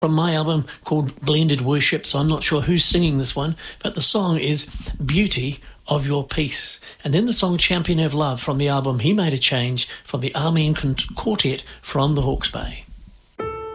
from my album called Blended Worship, so I'm not sure who's singing this one, but the song is Beauty of Your Peace. And then the song Champion of Love from the album He Made a Change from the Armene Quartet from the Hawke's Bay.